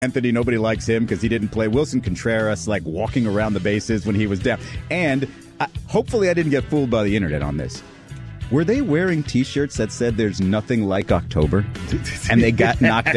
Anthony, nobody likes him because he didn't play. Wilson Contreras, like walking around the bases when he was down. And hopefully I didn't get fooled by the internet on this. Were they wearing T-shirts that said there's nothing like October? And they got knocked